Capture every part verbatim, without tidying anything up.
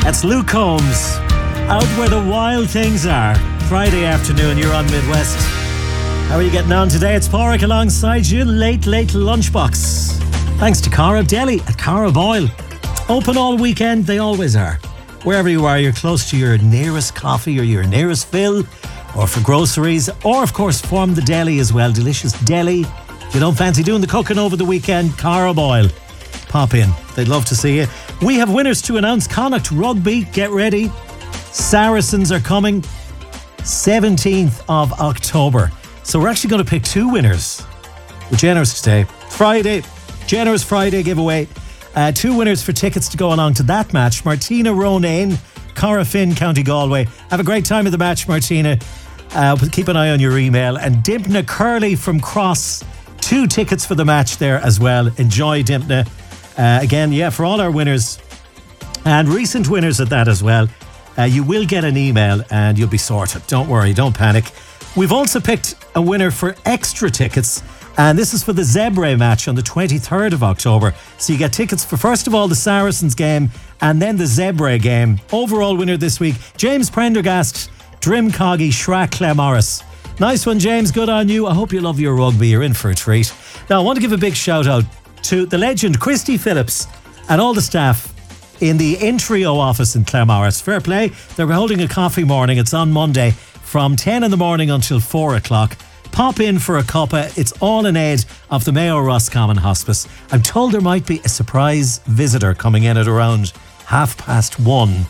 That's Luke Combs. Out where the wild things are. Friday afternoon, you're on Midwest. How are you getting on today? It's Porrick alongside you. Late, late lunchbox. Thanks to Cara Deli at Cara Boyle. Open all weekend, they always are. Wherever you are, you're close to your nearest coffee or your nearest fill, or for groceries, or of course Form the Deli as well. Delicious deli. If you don't fancy doing the cooking over the weekend, Cara Boyle. Pop in. They'd love to see you. We have winners to announce. Connacht Rugby, get ready. Saracens are coming seventeenth of October. So we're actually going to pick two winners. We're generous today. Friday, generous Friday giveaway. Uh, two winners for tickets to go along to that match. Martina Ronayne, Corofin, County Galway. Have a great time at the match, Martina. Uh, keep an eye on your email. And Dimpna Curley from Cross. Two tickets for the match there as well. Enjoy, Dimpna. Uh, again, yeah, for all our winners and recent winners at that as well, uh, you will get an email and you'll be sorted. Don't worry, don't panic. We've also picked a winner for extra tickets, and this is for the Zebre match on the twenty-third of October. So you get tickets for, first of all, the Saracens game and then the Zebre game. Overall winner this week, James Prendergast, Drumcoggy, Shrack, Claremorris. Nice one, James. Good on you. I hope you love your rugby. You're in for a treat. Now, I want to give a big shout out to the legend Christy Phillips and all the staff in the Intrio office in Claremorris. Fair play. They're holding a coffee morning. It's on Monday from ten in the morning until four o'clock. Pop in for a cuppa. It's all in aid of the Mayo Roscommon Hospice. I'm told there might be a surprise visitor coming in at around half past one.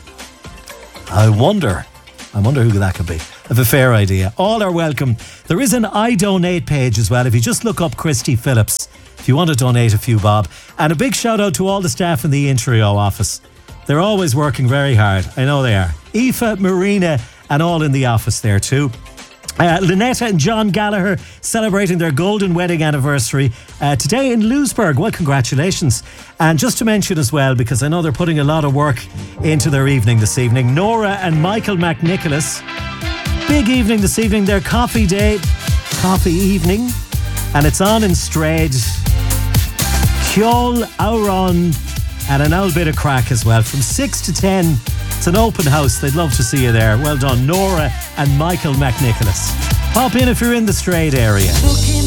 I wonder, I wonder who that could be. I have a fair idea. All are welcome. There is an I Donate page as well. If you just look up Christy Phillips, if you want to donate a few bob. And a big shout out to all the staff in the Intrio office. They're always working very hard. I know they are. Aoife, Marina, and all in the office there too. Uh, Lynetta and John Gallagher celebrating their golden wedding anniversary uh, today in Lewisburg. Well, congratulations. And just to mention as well, because I know they're putting a lot of work into their evening this evening, Nora and Michael McNicholas. Big evening this evening, their coffee day, coffee evening. And it's on in Strayed. Kjol, Auron, and an old bit of crack as well. From six to ten, it's an open house. They'd love to see you there. Well done, Nora and Michael McNicholas. Pop in if you're in the Strayed area.